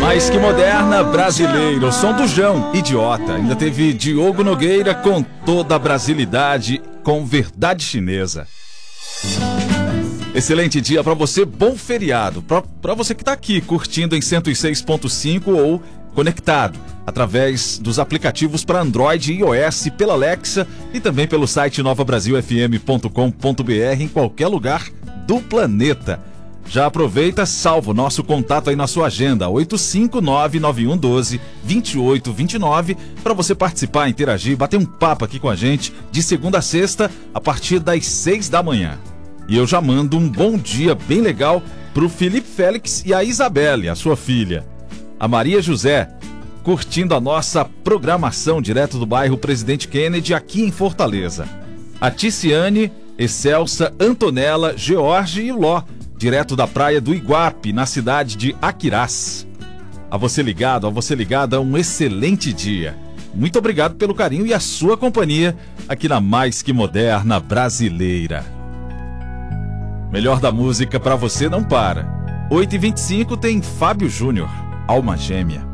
Mais que moderna, brasileira, o som do Jão, idiota. Ainda teve Diogo Nogueira com toda a brasilidade, com verdade chinesa. Excelente dia pra você, bom feriado. Pra você que tá aqui curtindo em 106.5 ou conectado através dos aplicativos para Android e iOS, pela Alexa e também pelo site novabrasilfm.com.br em qualquer lugar do planeta. Já aproveita, salva o nosso contato aí na sua agenda, 859-9112-2829, para você participar, interagir, bater um papo aqui com a gente de segunda a sexta, a partir das 6 da manhã. E eu já mando um bom dia bem legal pro Felipe Félix e a Isabelle, a sua filha. A Maria José, curtindo a nossa programação direto do bairro Presidente Kennedy, aqui em Fortaleza. A Ticiane, Excelsa, Antonella, George e Ló, direto da praia do Iguape, na cidade de Aquirás. A você ligado, a você ligada, um excelente dia. Muito obrigado pelo carinho e a sua companhia aqui na Mais Que Moderna Brasileira. Melhor da música pra você não para. 8h25 tem Fábio Júnior, Alma Gêmea.